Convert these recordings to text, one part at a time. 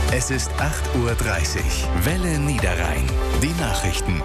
Es ist 8:30 Uhr. Welle Niederrhein. Die Nachrichten.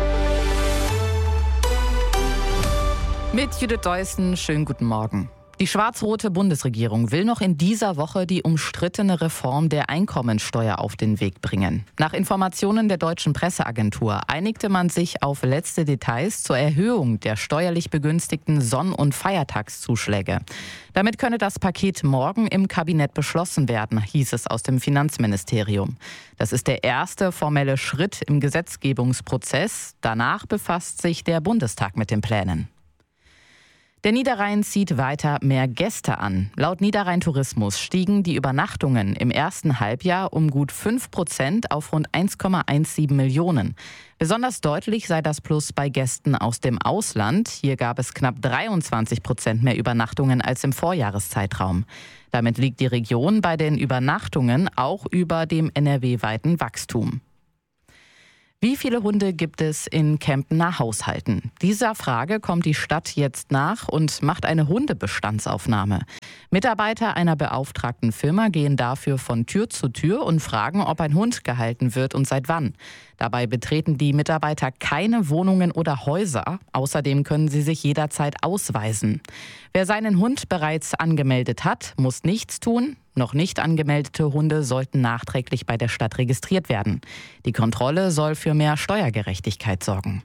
Mit Judith Deussen, schönen guten Morgen. Die schwarz-rote Bundesregierung will noch in dieser Woche die umstrittene Reform der Einkommensteuer auf den Weg bringen. Nach Informationen der deutschen Presseagentur einigte man sich auf letzte Details zur Erhöhung der steuerlich begünstigten Sonn- und Feiertagszuschläge. Damit könne das Paket morgen im Kabinett beschlossen werden, hieß es aus dem Finanzministerium. Das ist der erste formelle Schritt im Gesetzgebungsprozess. Danach befasst sich der Bundestag mit den Plänen. Der Niederrhein zieht weiter mehr Gäste an. Laut Niederrhein Tourismus stiegen die Übernachtungen im ersten Halbjahr um gut 5% auf rund 1,17 Millionen. Besonders deutlich sei das Plus bei Gästen aus dem Ausland. Hier gab es knapp 23% mehr Übernachtungen als im Vorjahreszeitraum. Damit liegt die Region bei den Übernachtungen auch über dem NRW-weiten Wachstum. Wie viele Hunde gibt es in Kemptener Haushalten? Dieser Frage kommt die Stadt jetzt nach und macht eine Hundebestandsaufnahme. Mitarbeiter einer beauftragten Firma gehen dafür von Tür zu Tür und fragen, ob ein Hund gehalten wird und seit wann. Dabei betreten die Mitarbeiter keine Wohnungen oder Häuser. Außerdem können sie sich jederzeit ausweisen. Wer seinen Hund bereits angemeldet hat, muss nichts tun. Noch nicht angemeldete Hunde sollten nachträglich bei der Stadt registriert werden. Die Kontrolle soll für mehr Steuergerechtigkeit sorgen.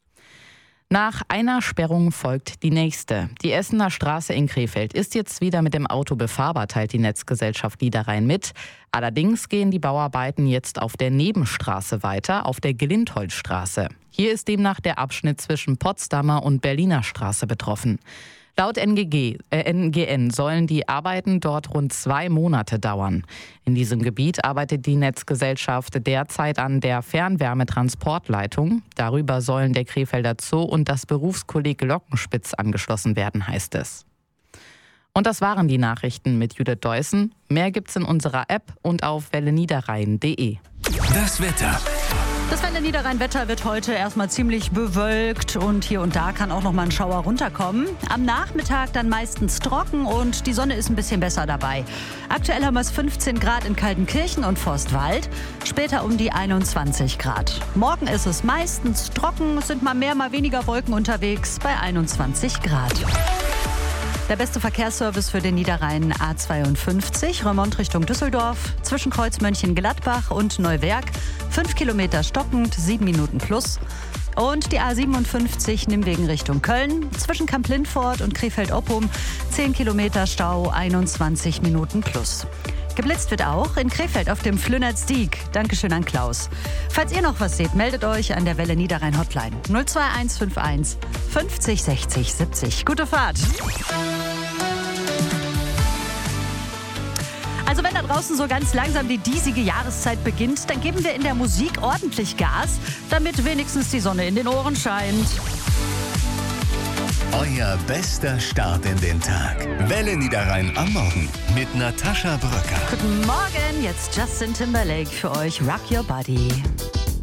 Nach einer Sperrung folgt die nächste. Die Essener Straße in Krefeld ist jetzt wieder mit dem Auto befahrbar, teilt die Netzgesellschaft Niederrhein mit. Allerdings gehen die Bauarbeiten jetzt auf der Nebenstraße weiter, auf der Glindholzstraße. Hier ist demnach der Abschnitt zwischen Potsdamer und Berliner Straße betroffen. Laut NGN sollen die Arbeiten dort rund 2 Monate dauern. In diesem Gebiet arbeitet die Netzgesellschaft derzeit an der Fernwärmetransportleitung. Darüber sollen der Krefelder Zoo und das Berufskolleg Lockenspitz angeschlossen werden, heißt es. Und das waren die Nachrichten mit Judith Deussen. Mehr gibt's in unserer App und auf welleniederrhein.de. Das Wetter. Das Welle Niederrhein-Wetter wird heute erstmal ziemlich bewölkt und hier und da kann auch noch mal ein Schauer runterkommen. Am Nachmittag dann meistens trocken und die Sonne ist ein bisschen besser dabei. Aktuell haben wir es 15 Grad in Kaltenkirchen und Forstwald, später um die 21 Grad. Morgen ist es meistens trocken, es sind mal mehr, mal weniger Wolken unterwegs bei 21 Grad. Der beste Verkehrsservice für den Niederrhein A52, Remont Richtung Düsseldorf, zwischen Kreuz Mönchengladbach und Neuwerk, 5 Kilometer stockend, 7 Minuten plus. Und die A57 Nimwegen Richtung Köln, zwischen Kamp-Lindfort und Krefeld-Oppum, 10 Kilometer Stau, 21 Minuten plus. Geblitzt wird auch in Krefeld auf dem Flünnertstieg. Dankeschön an Klaus. Falls ihr noch was seht, meldet euch an der Welle Niederrhein Hotline 02151 50 60 70. Gute Fahrt! Also wenn da draußen so ganz langsam die diesige Jahreszeit beginnt, dann geben wir in der Musik ordentlich Gas, damit wenigstens die Sonne in den Ohren scheint. Euer bester Start in den Tag. Welle Niederrhein am Morgen mit Natascha Bröcker. Guten Morgen, jetzt Justin Timberlake für euch, Rock Your Body.